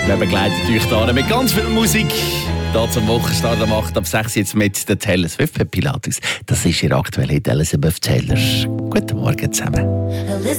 Wir begleiten euch hier mit ganz viel Musik. Hier zum Wochenstart am 8 ab 6 jetzt mit der Taylor Swift Pilatus. Das ist ihr aktueller Hit Elizabeth Taylor. Guten Morgen zusammen.